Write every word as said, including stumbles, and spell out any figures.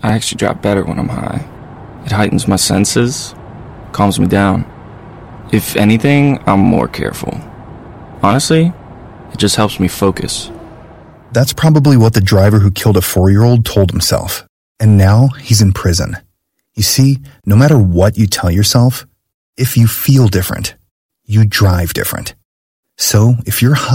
I actually drive better when I'm high. It heightens my senses, calms me down. If anything, I'm more careful. Honestly, it just helps me focus. That's probably what the driver who killed a four-year-old told himself. And now he's in prison. You see, no matter what you tell yourself, if you feel different, you drive different. So if you're high,